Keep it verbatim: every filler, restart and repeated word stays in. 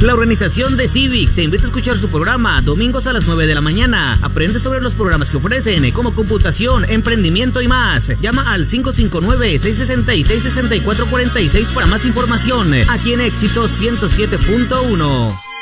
La organización de Civic te invita a escuchar su programa domingos a las nueve de la mañana. Aprende sobre los programas que ofrecen, como computación, emprendimiento y más. Llama al cinco cinco nueve, seis seis seis, seis cuatro cuatro seis para más información. Aquí en Éxito ciento siete punto uno.